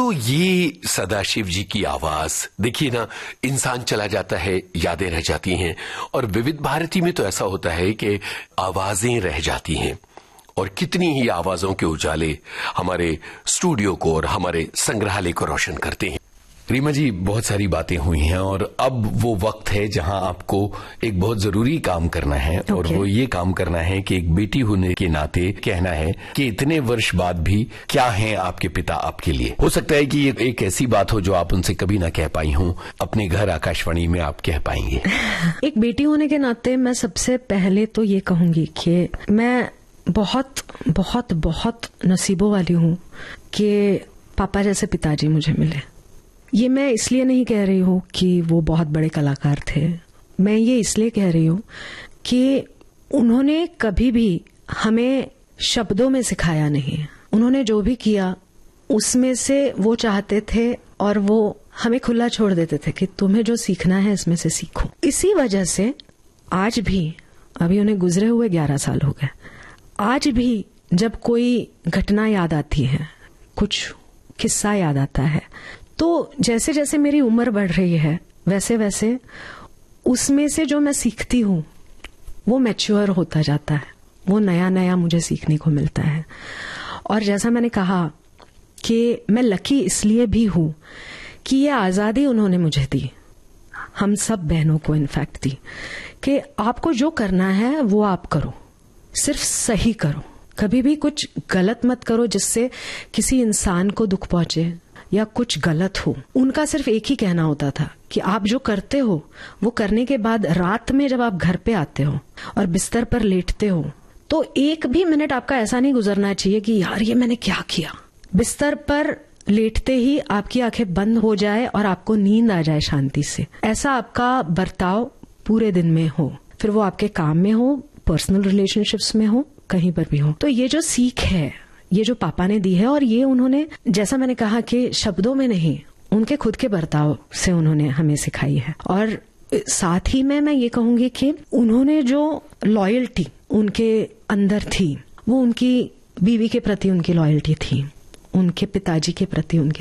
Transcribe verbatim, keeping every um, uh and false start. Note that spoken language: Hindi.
तो ये सदाशिव जी की आवाज, देखिए ना, इंसान चला जाता है, यादें रह जाती हैं, और विविध भारती में तो ऐसा होता है कि आवाजें रह जाती हैं, और कितनी ही आवाजों के उजाले हमारे स्टूडियो को और हमारे संग्रहालय को रोशन करते हैं। रीमा जी, बहुत सारी बातें हुई हैं और अब वो वक्त है जहां आपको एक बहुत जरूरी काम करना है। okay. और वो ये काम करना है कि एक बेटी होने के नाते कहना है कि इतने वर्ष बाद भी क्या हैं आपके पिता आपके लिए। हो सकता है कि ये एक ऐसी बात हो जो आप उनसे कभी ना कह पाई हों, अपने घर आकाशवाणी में आप कह पाएंगे। एक बेटी होने के नाते मैं सबसे पहले तो ये कहूंगी कि मैं बहुत बहुत बहुत नसीबों वाली हूँ कि पापा जैसे पिताजी मुझे मिले। ये मैं इसलिए नहीं कह रही हूँ कि वो बहुत बड़े कलाकार थे, मैं ये इसलिए कह रही हूँ कि उन्होंने कभी भी हमें शब्दों में सिखाया नहीं। उन्होंने जो भी किया उसमें से वो चाहते थे और वो हमें खुला छोड़ देते थे कि तुम्हें जो सीखना है इसमें से सीखो। इसी वजह से आज भी, अभी उन्हें गुजरे हुए ग्यारह साल हो गए, आज भी जब कोई घटना याद आती है, कुछ किस्सा याद आता है, तो जैसे जैसे मेरी उम्र बढ़ रही है वैसे वैसे उसमें से जो मैं सीखती हूँ वो मैच्योर होता जाता है, वो नया नया मुझे सीखने को मिलता है। और जैसा मैंने कहा कि मैं लकी इसलिए भी हूँ कि ये आज़ादी उन्होंने मुझे दी, हम सब बहनों को इनफैक्ट दी, कि आपको जो करना है वो आप करो, सिर्फ सही करो, कभी भी कुछ गलत मत करो जिससे किसी इंसान को दुख पहुंचे या कुछ गलत हो। उनका सिर्फ एक ही कहना होता था कि आप जो करते हो वो करने के बाद रात में जब आप घर पे आते हो और बिस्तर पर लेटते हो तो एक भी मिनट आपका ऐसा नहीं गुजरना चाहिए कि यार ये मैंने क्या किया। बिस्तर पर लेटते ही आपकी आंखें बंद हो जाए और आपको नींद आ जाए शांति से, ऐसा आपका बर्ताव पूरे दिन में हो, फिर वो आपके काम में हो, पर्सनल रिलेशनशिप्स में हो, कहीं पर भी हो। तो ये जो सीख है, ये जो पापा ने दी है, और ये उन्होंने, जैसा मैंने कहा कि शब्दों में नहीं, उनके खुद के बर्ताव से उन्होंने हमें सिखाई है। और साथ ही में मैं ये कहूंगी कि उन्होंने जो लॉयल्टी उनके अंदर थी वो उनकी बीवी के प्रति उनकी लॉयल्टी थी, उनके पिताजी के प्रति उनकी